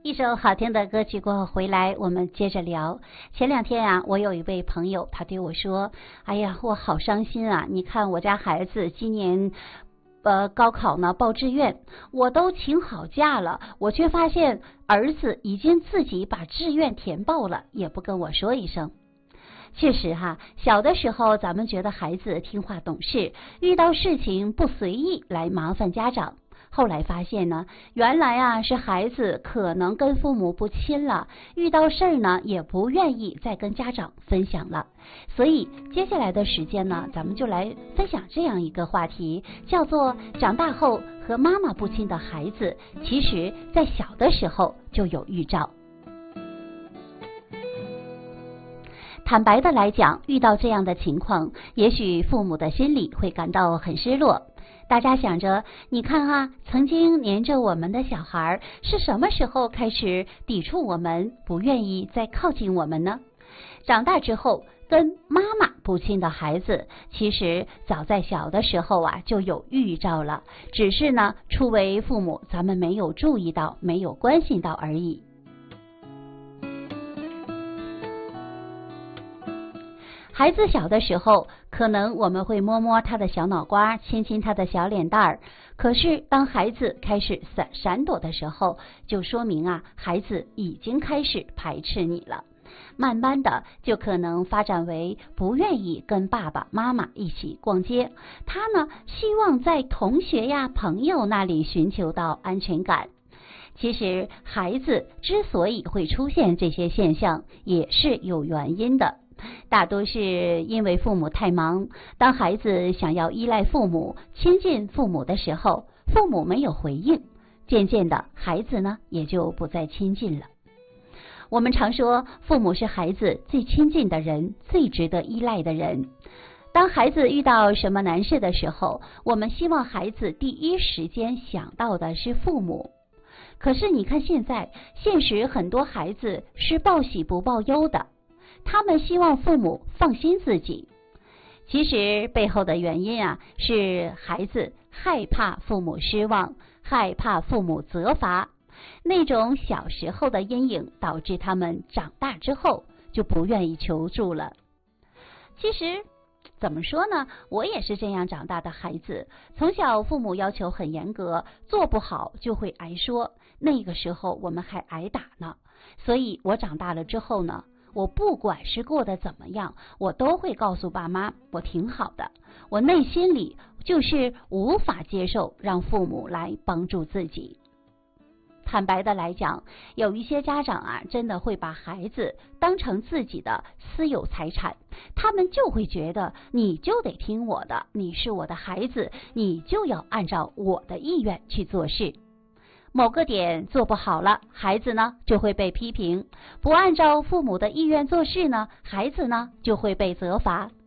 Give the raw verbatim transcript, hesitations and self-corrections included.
一首好听的歌曲过后回来，我们接着聊。前两天啊，我有一位朋友，他对我说：“哎呀，我好伤心啊！你看我家孩子今年，呃，高考呢报志愿，我都请好假了，我却发现儿子已经自己把志愿填报了，也不跟我说一声。”确实哈，小的时候咱们觉得孩子听话懂事，遇到事情不随意来麻烦家长。后来发现呢，原来啊是孩子可能跟父母不亲了，遇到事儿呢也不愿意再跟家长分享了。所以接下来的时间呢，咱们就来分享这样一个话题，叫做长大后和妈妈不亲的孩子，其实在小的时候就有预兆。坦白的来讲，遇到这样的情况，也许父母的心里会感到很失落。大家想着，你看啊，曾经黏着我们的小孩是什么时候开始抵触我们，不愿意再靠近我们呢？长大之后跟妈妈不亲的孩子，其实早在小的时候啊就有预兆了，只是呢初为父母咱们没有注意到，没有关心到而已。孩子小的时候，可能我们会摸摸他的小脑瓜，亲亲他的小脸蛋儿。可是当孩子开始闪闪躲的时候，就说明啊，孩子已经开始排斥你了。慢慢的，就可能发展为不愿意跟爸爸妈妈一起逛街。他呢，希望在同学呀、朋友那里寻求到安全感。其实，孩子之所以会出现这些现象，也是有原因的。大多是因为父母太忙，当孩子想要依赖父母、亲近父母的时候，父母没有回应，渐渐的，孩子呢也就不再亲近了。我们常说，父母是孩子最亲近的人，最值得依赖的人。当孩子遇到什么难事的时候，我们希望孩子第一时间想到的是父母。可是你看现在，现实很多孩子是报喜不报忧的。他们希望父母放心自己，其实背后的原因啊，是孩子害怕父母失望，害怕父母责罚，那种小时候的阴影导致他们长大之后就不愿意求助了。其实怎么说呢，我也是这样长大的孩子，从小父母要求很严格，做不好就会挨说，那个时候我们还挨打呢。所以我长大了之后呢，我不管是过得怎么样，我都会告诉爸妈我挺好的，我内心里就是无法接受让父母来帮助自己。坦白的来讲，有一些家长啊，真的会把孩子当成自己的私有财产，他们就会觉得你就得听我的，你是我的孩子，你就要按照我的意愿去做事。某个点做不好了，孩子呢就会被批评；不按照父母的意愿做事呢，孩子呢就会被责罚。